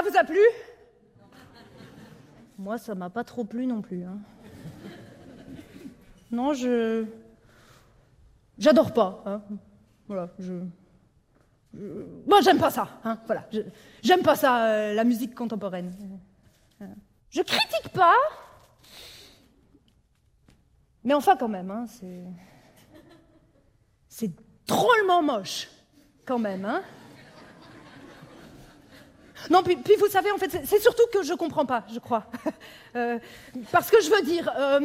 Ça vous a plu? Moi, ça m'a pas trop plu non plus. Hein. Non, j'adore pas. Hein. Voilà, moi, j'aime pas ça. Hein. Voilà, j'aime pas ça, la musique contemporaine. Je critique pas, mais enfin quand même, hein, c'est drôlement moche, quand même. Hein. Non, puis vous savez, en fait, c'est surtout que je comprends pas, je crois. Parce que je veux dire,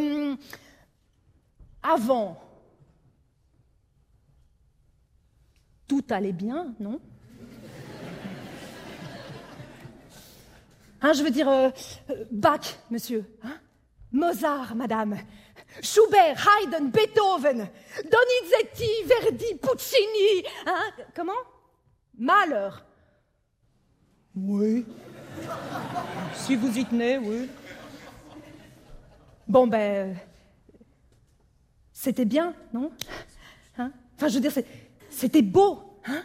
avant, tout allait bien, non? Hein, je veux dire, Bach, monsieur. Hein? Mozart, madame. Schubert, Haydn, Beethoven. Donizetti, Verdi, Puccini. Hein? Comment? Mahler. Oui. Si vous y tenez, oui. Bon, ben... c'était bien, non? Hein? Enfin, je veux dire, c'était beau, hein?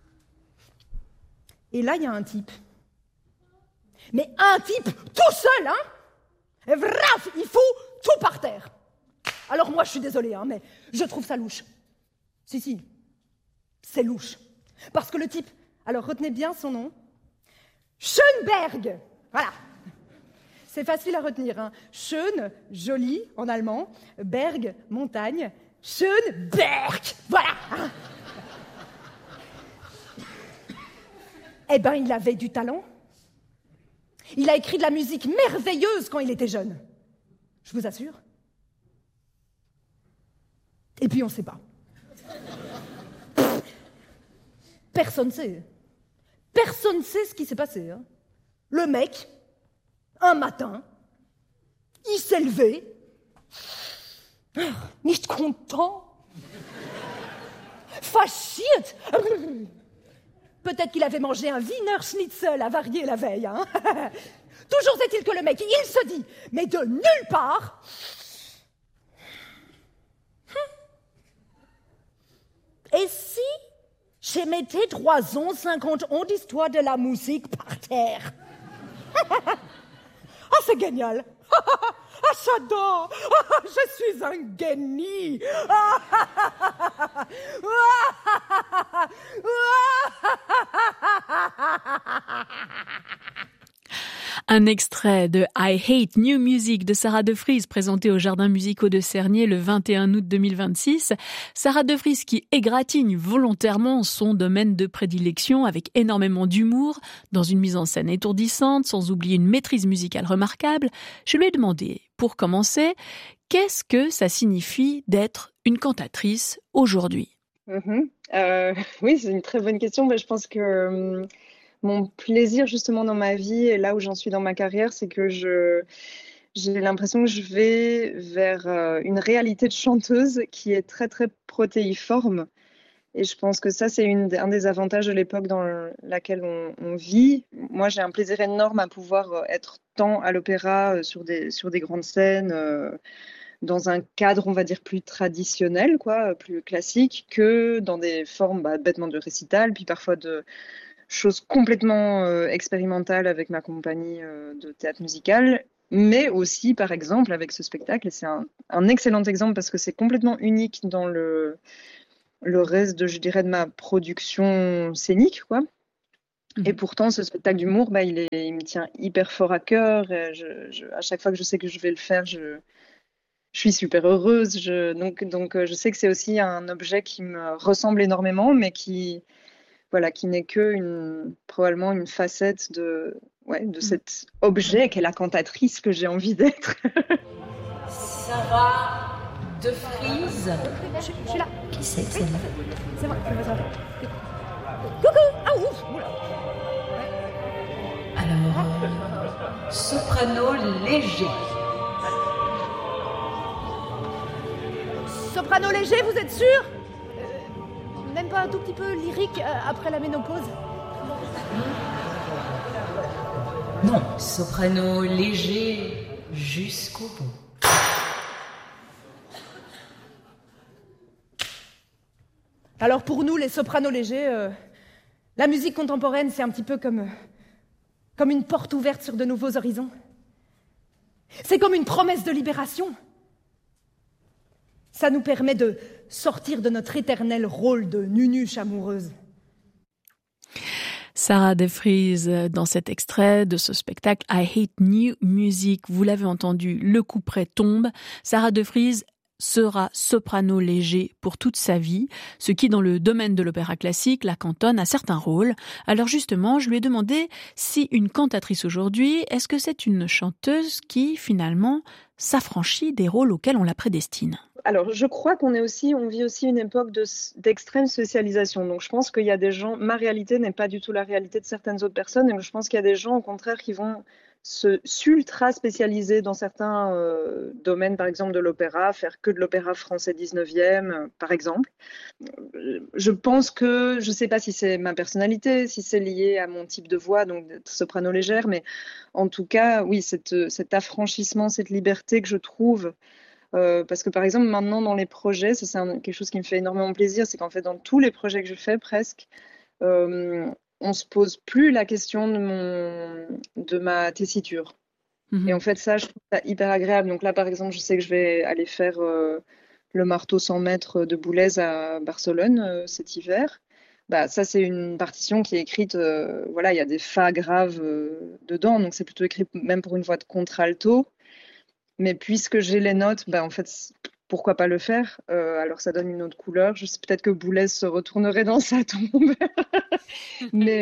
Et là, il y a un type. Mais un type tout seul, hein? Et vraf, il fout tout par terre. Alors moi, je suis désolée, hein, mais je trouve ça louche. Si, c'est louche. Parce que le type, alors retenez bien son nom, Schönberg, voilà. C'est facile à retenir, hein. Schön, joli, en allemand, Berg, montagne, Schönberg, voilà. Hein. Eh ben, il avait du talent. Il a écrit de la musique merveilleuse quand il était jeune. Je vous assure. Et puis on ne sait pas. Personne ne sait. Personne ne sait ce qui s'est passé. Hein. Le mec, un matin, il s'est levé, nicht content, fasciert. Peut-être qu'il avait mangé un Wiener Schnitzel avarié la veille. Hein. Toujours est-il que le mec, il se dit, mais de nulle part, et si je mettais 3 ans, 50 ans d'histoire de la musique par terre? Ah, c'est génial. Ah, j'adore. Ah, je suis un génie. Un extrait de I Hate New Music de Sarah De Vries, présenté aux Jardins musicaux de Cernier le 21 août 2026. Sarah De Vries qui égratigne volontairement son domaine de prédilection avec énormément d'humour, dans une mise en scène étourdissante, sans oublier une maîtrise musicale remarquable. Je lui ai demandé, pour commencer, qu'est-ce que ça signifie d'être une cantatrice aujourd'hui? Oui, c'est une très bonne question. Mais je pense que mon plaisir justement dans ma vie et là où j'en suis dans ma carrière, c'est que j'ai l'impression que je vais vers une réalité de chanteuse qui est très très protéiforme. Et je pense que ça, c'est un des avantages de l'époque dans laquelle on vit. Moi, j'ai un plaisir énorme à pouvoir être tant à l'opéra sur des grandes scènes, dans un cadre, on va dire, plus traditionnel, quoi, plus classique, que dans des formes bêtement de récital, puis parfois de choses complètement expérimentales avec ma compagnie de théâtre musical, mais aussi, par exemple, avec ce spectacle, et c'est un excellent exemple parce que c'est complètement unique dans le reste, je dirais, de ma production scénique, quoi. Et pourtant, ce spectacle d'humour, il me tient hyper fort à cœur. Et à chaque fois que je sais que je vais le faire, je suis super heureuse. Donc, je sais que c'est aussi un objet qui me ressemble énormément, mais qui n'est que probablement une facette de cet objet qu'est la cantatrice que j'ai envie d'être. Sarah De Vries. Je suis là. Qui c'est que celle-là? C'est moi. Coucou. Ah ouf. Alors, soprano léger. Soprano léger, vous êtes sûr? Même pas un tout petit peu lyrique après la ménopause? Non, soprano léger jusqu'au bout. Alors pour nous, les sopranos légers, la musique contemporaine, c'est un petit peu comme comme une porte ouverte sur de nouveaux horizons. C'est comme une promesse de libération. Ça nous permet de sortir de notre éternel rôle de nunuche amoureuse. Sarah De Vries dans cet extrait de ce spectacle I Hate New Music. Vous l'avez entendu, le couperet tombe. Sarah De Vries sera soprano léger pour toute sa vie, ce qui dans le domaine de l'opéra classique la cantonne à certains rôles. Alors justement, je lui ai demandé si une cantatrice aujourd'hui, est-ce que c'est une chanteuse qui finalement s'affranchit des rôles auxquels on la prédestine? Alors, je crois on vit aussi une époque d'extrême socialisation. Donc, je pense qu'il y a des gens, ma réalité n'est pas du tout la réalité de certaines autres personnes. Et je pense qu'il y a des gens, au contraire, qui vont s'ultra spécialiser dans certains domaines, par exemple de l'opéra, faire que de l'opéra français 19e, par exemple. Je pense que, je ne sais pas si c'est ma personnalité, si c'est lié à mon type de voix, donc d'être soprano légère, mais en tout cas, oui, cet affranchissement, cette liberté que je trouve. Parce que par exemple maintenant dans les projets, ça c'est quelque chose qui me fait énormément plaisir, c'est qu'en fait dans tous les projets que je fais presque, on se pose plus la question de ma tessiture. Et en fait ça je trouve ça hyper agréable. Donc là par exemple je sais que je vais aller faire le marteau 100 mètres de Boulez à Barcelone cet hiver. Bah, ça c'est une partition qui est écrite, voilà, il y a des fa graves dedans, donc c'est plutôt écrit même pour une voix de contralto. Mais puisque j'ai les notes, bah en fait, pourquoi pas le faire? Alors ça donne une autre couleur. Je sais peut-être que Boulez se retournerait dans sa tombe. mais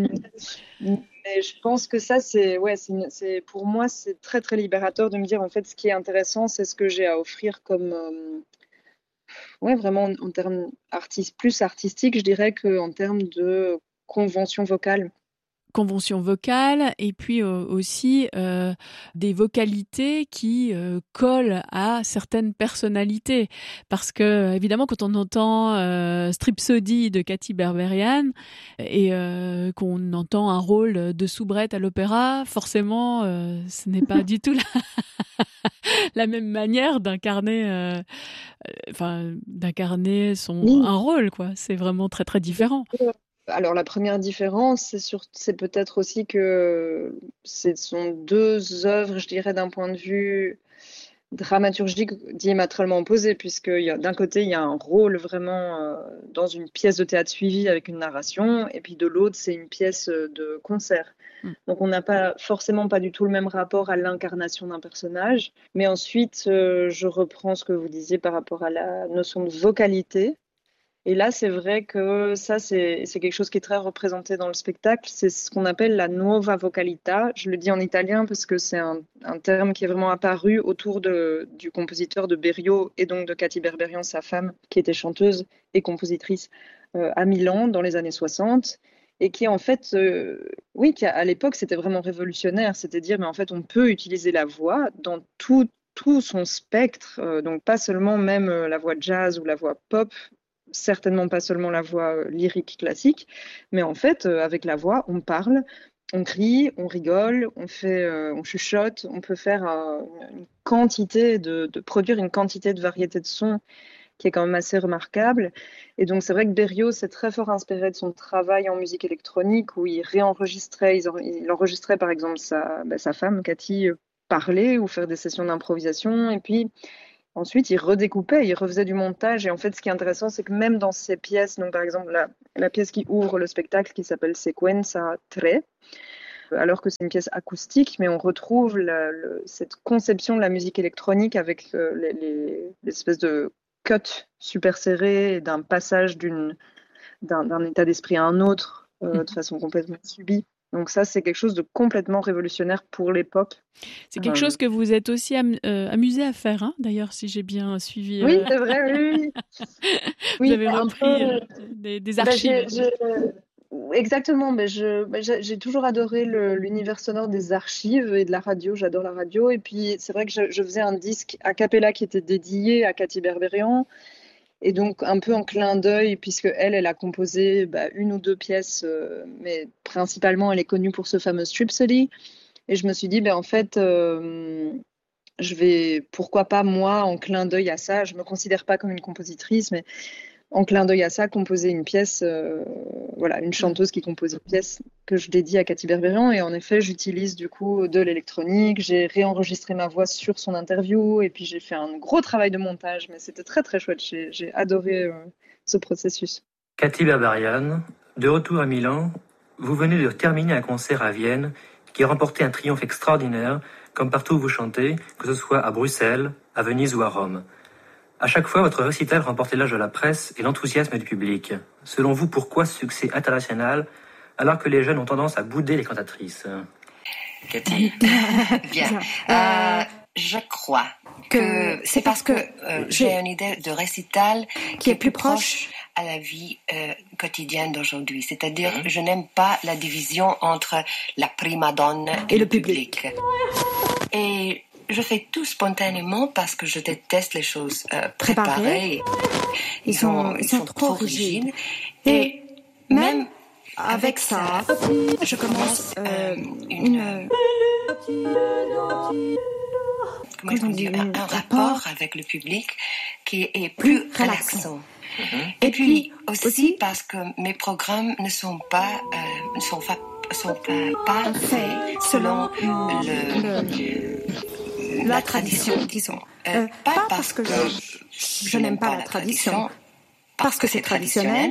je pense que ça, pour moi, c'est très, très libérateur de me dire, en fait, ce qui est intéressant, c'est ce que j'ai à offrir comme... vraiment en termes plus artistiques, je dirais qu'en termes de convention vocale. Convention vocale et puis aussi des vocalités qui collent à certaines personnalités, parce que évidemment quand on entend Stripsody de Katy Berberian et qu'on entend un rôle de soubrette à l'opéra, forcément ce n'est pas du tout la même manière d'incarner un rôle, quoi. C'est vraiment très très différent. Alors la première différence, c'est peut-être aussi que ce sont deux œuvres, je dirais, d'un point de vue dramaturgique diamétralement opposé, puisque d'un côté, il y a un rôle vraiment dans une pièce de théâtre suivie avec une narration, et puis de l'autre, c'est une pièce de concert. Donc on n'a forcément pas du tout le même rapport à l'incarnation d'un personnage. Mais ensuite, je reprends ce que vous disiez par rapport à la notion de vocalité. Et là, c'est vrai que ça, c'est quelque chose qui est très représenté dans le spectacle. C'est ce qu'on appelle la nuova vocalità. Je le dis en italien parce que c'est un terme qui est vraiment apparu autour du compositeur de Berio et donc de Katy Berberian, sa femme, qui était chanteuse et compositrice à Milan dans les années 60. Et qui, en fait, à l'époque, c'était vraiment révolutionnaire. C'était dire, mais en fait, on peut utiliser la voix dans tout son spectre. Donc, pas seulement même la voix jazz ou la voix pop, certainement pas seulement la voix lyrique classique, mais en fait, avec la voix, on parle, on crie, on rigole, on chuchote, on peut faire une quantité de produire une quantité de variété de sons qui est quand même assez remarquable. Et donc, c'est vrai que Berio s'est très fort inspiré de son travail en musique électronique, où il enregistrait par exemple sa femme, Cathy, parler ou faire des sessions d'improvisation, et puis ensuite, il redécoupait, il refaisait du montage. Et en fait, ce qui est intéressant, c'est que même dans ces pièces, donc par exemple la pièce qui ouvre le spectacle, qui s'appelle Sequenza 3, alors que c'est une pièce acoustique, mais on retrouve cette conception de la musique électronique avec les espèces de cuts super serrés, d'un passage d'un état d'esprit à un autre de façon complètement subie. Donc ça, c'est quelque chose de complètement révolutionnaire pour l'époque. C'est quelque chose que vous êtes aussi amusé à faire, hein, d'ailleurs, si j'ai bien suivi. Oui, c'est vrai, oui. Vous avez repris des archives. Exactement, mais j'ai toujours adoré l'univers sonore des archives et de la radio. J'adore la radio. Et puis, c'est vrai que je faisais un disque a cappella qui était dédié à Katy Berberian. Et donc, un peu en clin d'œil, puisque elle a composé une ou deux pièces, mais principalement, elle est connue pour ce fameux Stripsody. Et je me suis dit, en fait, pourquoi pas, moi, en clin d'œil à ça, je me considère pas comme une compositrice, mais en clin d'œil à ça, composé une pièce, voilà, une chanteuse qui compose une pièce que je dédie à Cathy Berberian. Et en effet, j'utilise du coup de l'électronique. J'ai réenregistré ma voix sur son interview et puis j'ai fait un gros travail de montage. Mais c'était très très chouette. J'ai adoré ce processus. Cathy Berberian, de retour à Milan, vous venez de terminer un concert à Vienne qui a remporté un triomphe extraordinaire, comme partout où vous chantez, que ce soit à Bruxelles, à Venise ou à Rome. À chaque fois, votre récital remporte l'âge de la presse et l'enthousiasme du public. Selon vous, pourquoi ce succès international alors que les jeunes ont tendance à bouder les cantatrices? Cathy, bien. Je crois que c'est parce que j'ai une idée de récital qui est plus proche à la vie quotidienne d'aujourd'hui. C'est-à-dire, je n'aime pas la division entre la prima donna et le public. Et je fais tout spontanément parce que je déteste les choses préparées. Ils sont trop rigides. Et même avec ça, je commence un rapport avec le public qui est plus relaxant. Et puis aussi parce que mes programmes ne sont pas faits selon la tradition, disons. Pas parce que je n'aime pas la tradition, parce que c'est traditionnel.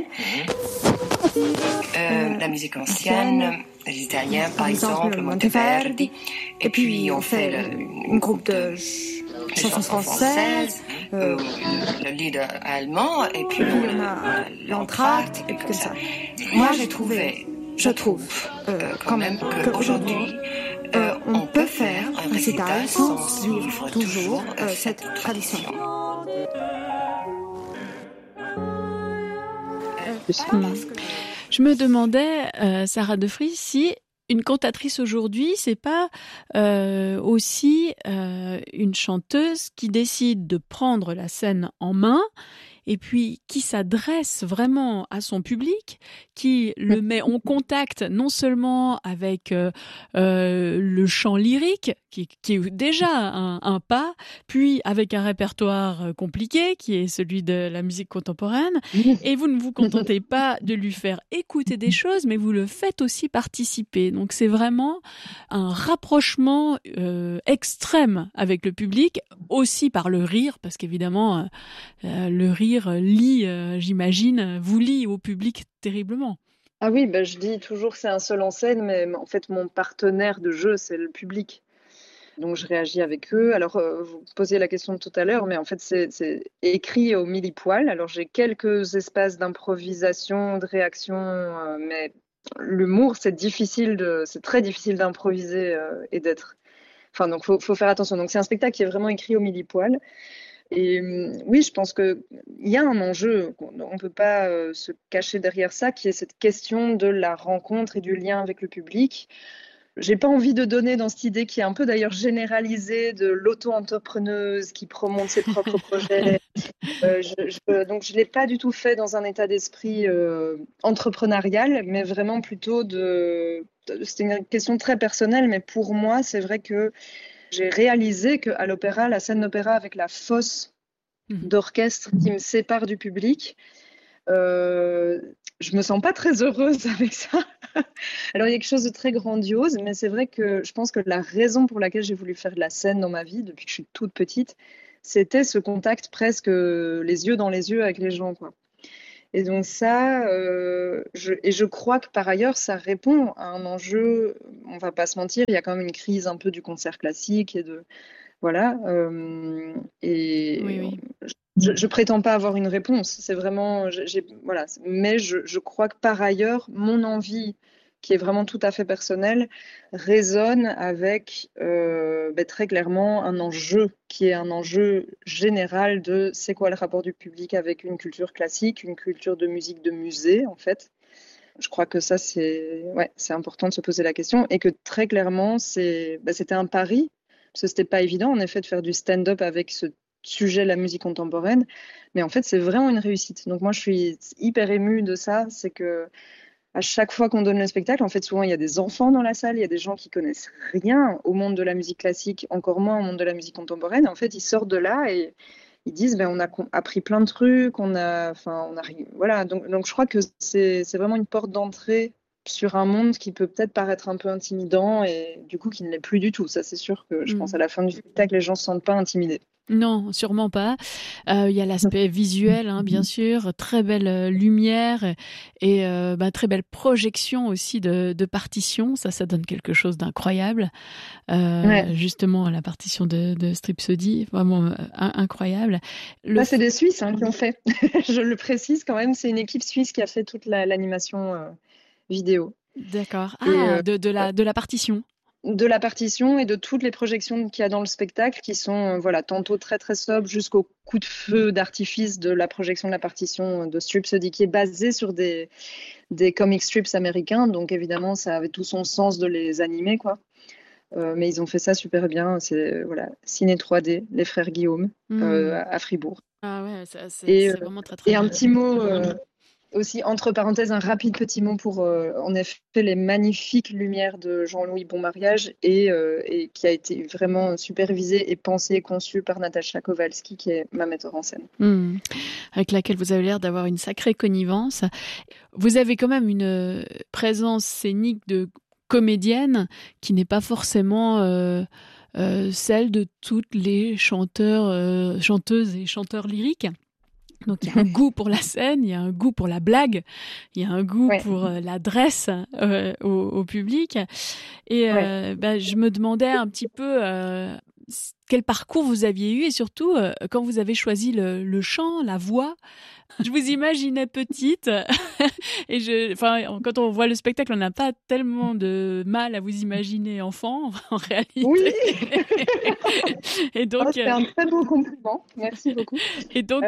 La musique ancienne, les Italiens par exemple, Monteverdi, et puis on fait un groupe de chansons françaises, le lead allemand, et puis l'entracte, et puis comme ça. Moi je trouve quand même qu'aujourd'hui, on peut faire un récital sans suivre toujours cette tradition. Je me demandais, Sarah de Vries, si une cantatrice aujourd'hui, c'est pas aussi une chanteuse qui décide de prendre la scène en main et puis qui s'adresse vraiment à son public, qui le met en contact non seulement avec le chant lyrique, qui est déjà un pas, puis avec un répertoire compliqué, qui est celui de la musique contemporaine, et vous ne vous contentez pas de lui faire écouter des choses, mais vous le faites aussi participer. Donc c'est vraiment un rapprochement extrême avec le public, aussi par le rire, parce qu'évidemment, le rire j'imagine, vous lie au public terriblement. Ah oui, je dis toujours que c'est un seul en scène, mais en fait, mon partenaire de jeu, c'est le public. Donc, je réagis avec eux. Alors, vous posiez la question tout à l'heure, mais en fait, c'est écrit au mille-poil. Alors, j'ai quelques espaces d'improvisation, de réaction, mais l'humour, c'est très difficile d'improviser et d'être... Enfin, donc, faut faire attention. Donc, c'est un spectacle qui est vraiment écrit au mille-poil. Et oui, je pense qu'il y a un enjeu, on ne peut pas se cacher derrière ça, qui est cette question de la rencontre et du lien avec le public. J'ai pas envie de donner dans cette idée qui est un peu d'ailleurs généralisée de l'auto-entrepreneuse qui promonte ses propres projets. Donc je l'ai pas du tout fait dans un état d'esprit entrepreneurial, mais vraiment plutôt c'est une question très personnelle, mais pour moi, c'est vrai que j'ai réalisé qu'à l'opéra, la scène d'opéra avec la fosse d'orchestre qui me sépare du public, je me sens pas très heureuse avec ça. Alors il y a quelque chose de très grandiose, mais c'est vrai que je pense que la raison pour laquelle j'ai voulu faire de la scène dans ma vie depuis que je suis toute petite, c'était ce contact presque les yeux dans les yeux avec les gens, quoi. Et donc ça, je crois que par ailleurs, ça répond à un enjeu, on va pas se mentir, il y a quand même une crise un peu du concert classique et de... Voilà. Oui. Je prétends pas avoir une réponse, c'est vraiment... voilà. Mais je crois que par ailleurs, mon envie, qui est vraiment tout à fait personnelle, résonne avec très clairement un enjeu qui est un enjeu général de c'est quoi le rapport du public avec une culture classique, une culture de musique de musée en fait. Je crois que ça c'est important de se poser la question et que très clairement c'était un pari parce que c'était pas évident en effet de faire du stand-up avec ce sujet la musique contemporaine, mais en fait c'est vraiment une réussite. Donc moi je suis hyper émue de ça, c'est que à chaque fois qu'on donne le spectacle, en fait, souvent, il y a des enfants dans la salle, il y a des gens qui connaissent rien au monde de la musique classique, encore moins au monde de la musique contemporaine. En fait, ils sortent de là et ils disent on a appris plein de trucs, voilà. Donc je crois que c'est vraiment une porte d'entrée sur un monde qui peut peut-être paraître un peu intimidant et du coup qui ne l'est plus du tout. Ça, c'est sûr que je pense à la fin du spectacle, les gens ne se sentent pas intimidés. Non, sûrement pas. Il y a l'aspect visuel, bien sûr, très belle lumière et très belle projection aussi de partition. Ça donne quelque chose d'incroyable. Justement, la partition de Stripsody, vraiment incroyable. C'est des Suisses qui ont fait. Je le précise quand même, c'est une équipe suisse qui a fait toute l'animation vidéo. D'accord. De la partition. De la partition et de toutes les projections qu'il y a dans le spectacle qui sont tantôt très très sobres jusqu'au coup de feu d'artifice de la projection de la partition de Stripsody qui est basée sur des comic strips américains, donc évidemment ça avait tout son sens de les animer quoi. Mais ils ont fait ça super bien, c'est Ciné 3D, les frères Guillaume à Fribourg. Ah ouais, c'est vraiment très très et bien. Un petit mot aussi, entre parenthèses, un rapide petit mot pour, en effet, les magnifiques lumières de Jean-Louis Bonmariage et qui a été vraiment supervisé et pensé et conçu par Natacha Kowalski, qui est ma metteur en scène. Avec laquelle vous avez l'air d'avoir une sacrée connivence. Vous avez quand même une présence scénique de comédienne qui n'est pas forcément celle de toutes les chanteuses et chanteurs lyriques. Donc il y a un goût pour la scène, il y a un goût pour la blague, il y a un goût pour l'adresse au public. Et je me demandais un petit peu quel parcours vous aviez eu et surtout quand vous avez choisi le chant, la voix. Je vous imaginais petite et quand on voit le spectacle, on n'a pas tellement de mal à vous imaginer enfant en réalité. Oui. Et donc c'est un très beau compliment. Merci beaucoup. Et donc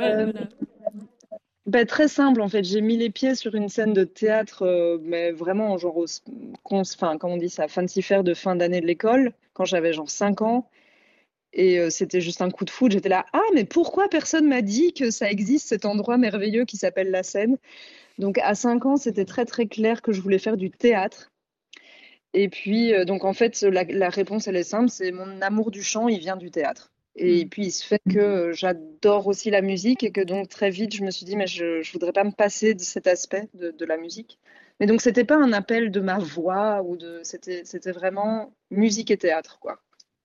très simple en fait. J'ai mis les pieds sur une scène de théâtre, mais vraiment genre comment on dit ça, fancy fair de fin d'année de l'école quand j'avais genre 5 ans. Et c'était juste un coup de foudre. J'étais là, mais pourquoi personne m'a dit que ça existe, cet endroit merveilleux qui s'appelle la Seine? Donc à 5 ans, c'était très très clair que je voulais faire du théâtre. Et puis, donc en fait, la réponse, elle est simple, c'est mon amour du chant, il vient du théâtre. Et puis il se fait que j'adore aussi la musique et que donc très vite, je me suis dit, mais je voudrais pas me passer de cet aspect de la musique. Mais donc c'était pas un appel de ma voix, c'était vraiment musique et théâtre, quoi.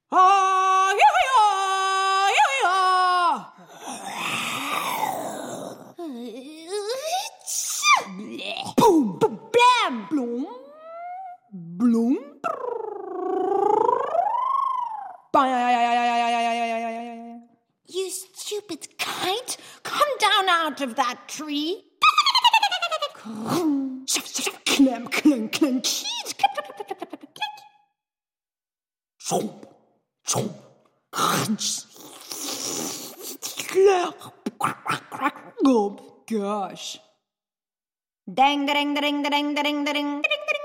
Boum, boum, blam, blum, blum. You stupid kite! Come down out of that tree! Clem, clem, clem, Chomp, chomp, oh gosh. Dang, dang, dang, dang, dang, dang, dang.